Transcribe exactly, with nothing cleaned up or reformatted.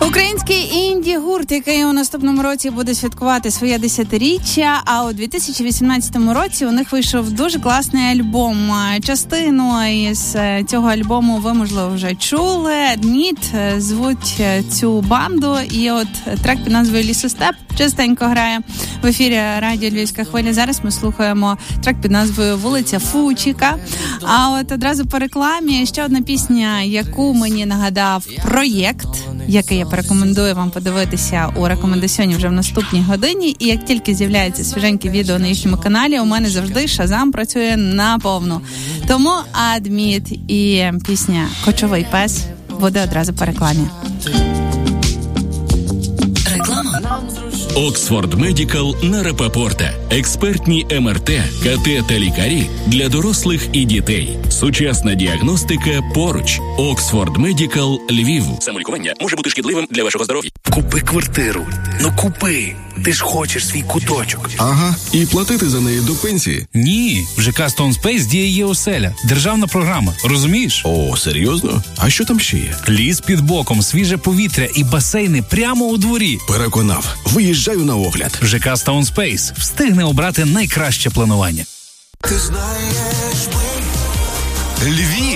Український інді-гурт, який у наступному році буде святкувати своє десятиріччя, а у дві тисячі вісімнадцятому році у них вийшов дуже класний альбом. Частину із цього альбому ви, можливо, вже чули. Адміт звуть цю банду, і от трек під назвою «Лісостеп» частенько грає в ефірі радіо «Львівська хвиля». Зараз ми слухаємо трек під назвою «Вулиця Фучика». А от одразу по рекламі ще одна пісня, яку мені нагадав проєкт, який я порекомендую вам подивитися у рекомендаціоні вже в наступній годині. І як тільки з'являється свіженьке відео на їхньому каналі, у мене завжди Шазам працює наповну. Тому Адміт і пісня «Кочовий пес» буде одразу по рекламі. Реклама. Оксфорд Медикал на Рапопорта. Експертні ем ер те, ка те та лікарі для дорослих і дітей. Сучасна діагностика поруч. Оксфорд Медикал Львів. Самолікування може бути шкідливим для вашого здоров'я. Купи квартиру. Ну купи. Ти ж хочеш свій куточок. Ага. І платити за неї до пенсії? Ні. В ЖК Stone Space діє ЄОселя. Державна програма. Розумієш? О, серйозно? А що там ще є? Ліс під боком, свіже повітря і басейни прямо у дворі. Переконав. Виїжджаю на огляд. ЖК Stone Space встигне обрати найкраще планування. Ти знаєш, ми... Львів!